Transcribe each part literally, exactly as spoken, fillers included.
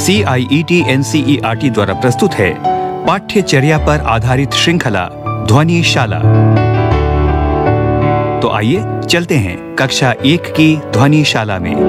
सी आई E T N C E R T द्वारा प्रस्तुत है पाठ्यचर्या पर आधारित श्रृंखला ध्वनिशाला। तो आइए चलते हैं कक्षा एक की ध्वनिशाला में।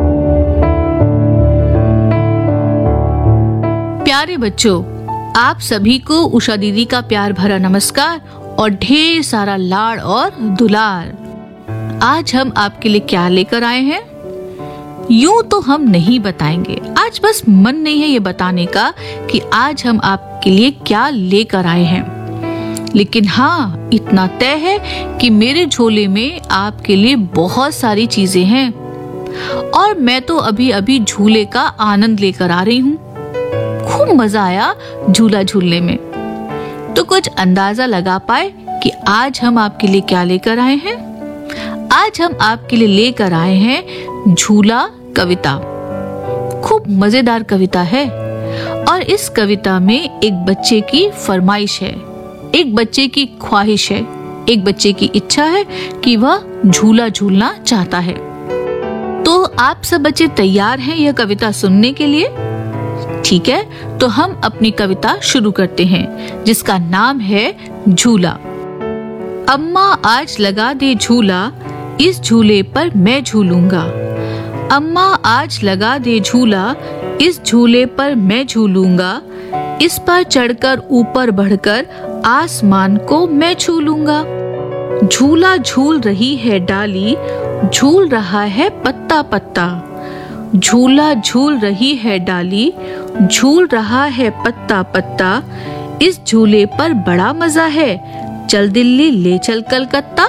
प्यारे बच्चों, आप सभी को उषा दीदी का प्यार भरा नमस्कार और ढेर सारा लाड़ और दुलार। आज हम आपके लिए क्या लेकर आए हैं? यूं तो हम नहीं बताएंगे, आज बस मन नहीं है ये बताने का कि आज हम आपके लिए क्या लेकर आए हैं। लेकिन हाँ, इतना तय है कि मेरे झोले में आपके लिए बहुत सारी चीजें हैं और मैं तो अभी अभी झूले का आनंद लेकर आ रही हूँ। खूब मजा आया झूला झूलने में। तो कुछ अंदाजा लगा पाए कि आज हम आपके लिए क्या लेकर आए हैं? आज हम आपके लिए लेकर आए हैं झूला कविता। खूब मजेदार कविता है और इस कविता में एक बच्चे की फरमाइश है, एक बच्चे की ख्वाहिश है, एक बच्चे की इच्छा है कि वह झूला झूलना चाहता है। तो आप सब बच्चे तैयार हैं यह कविता सुनने के लिए? ठीक है, तो हम अपनी कविता शुरू करते हैं जिसका नाम है झूला। अम्मा आज लगा दे झूला, इस झूले पर मैं झूलूंगा। अम्मा आज लगा दे झूला, इस झूले पर मैं झूलूंगा। इस पर चढ़कर ऊपर बढ़कर आसमान को मैं छू लूंगा। झूला झूल रही है डाली, झूल रहा है पत्ता पत्ता। झूला झूल रही है डाली, झूल रहा है पत्ता पत्ता। इस झूले पर बड़ा मजा है, चल दिल्ली ले चल कलकत्ता।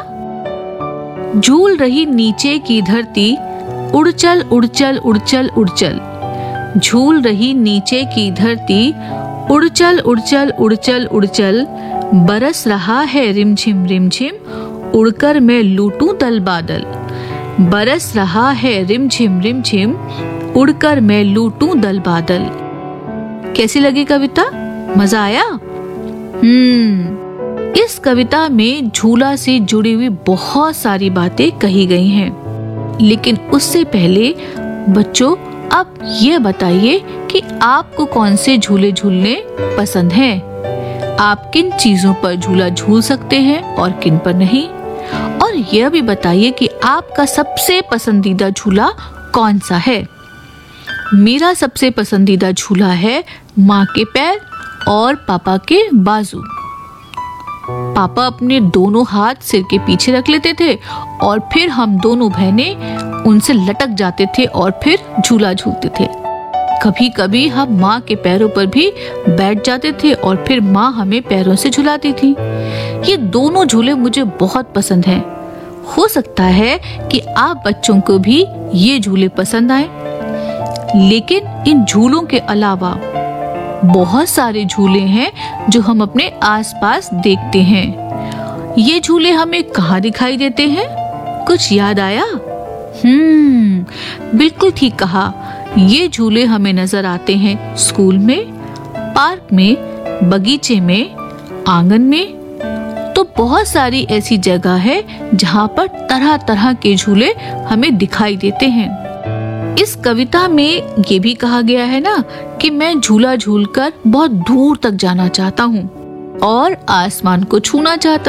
झूल रही नीचे की धरती, उड़ चल उड़ चल उड़ चल उड़ चल। झूल रही नीचे की धरती, उड़ चल उड़ चल उड़ चल उड़ चल। बरस रहा है रिमझिम रिमझिम, उड़कर मैं लूटूं दल बादल। बरस रहा है रिमझिम रिमझिम, उड़कर मैं लूटूं दल बादल। कैसी लगी कविता? मजा आया? हम्म इस कविता में झूला से जुड़ी हुई बहुत सारी बातें कही गई हैं। लेकिन उससे पहले बच्चों, अब ये बताइए कि आपको कौन से झूले झूलने पसंद हैं? आप किन चीजों पर झूला झूल सकते हैं और किन पर नहीं? और यह भी बताइए कि आपका सबसे पसंदीदा झूला कौन सा है? मेरा सबसे पसंदीदा झूला है माँ के पैर और पापा के बाजू। पापा अपने दोनों हाथ सिर के पीछे रख लेते थे और फिर हम दोनों बहनें उनसे लटक जाते थे और फिर झूला झूलते थे। कभी कभी हम माँ के पैरों पर भी बैठ जाते थे और फिर माँ हमें पैरों से झुलाती थी। ये दोनों झूले मुझे बहुत पसंद हैं। हो सकता है कि आप बच्चों को भी ये झूले पसंद आए। लेकिन इन झूलों के अलावा बहुत सारे झूले हैं जो हम अपने आसपास देखते हैं। ये झूले हमें कहाँ दिखाई देते हैं? कुछ याद आया? हम्म बिल्कुल ठीक कहा। ये झूले हमें नजर आते हैं स्कूल में, पार्क में, बगीचे में, आंगन में। तो बहुत सारी ऐसी जगह है जहाँ पर तरह तरह के झूले हमें दिखाई देते हैं। इस कविता में ये भी कहा गया है ना कि मैं झूला झूलकर बहुत दूर तक जाना चाहता हूँ और आसमान को छूना चाहता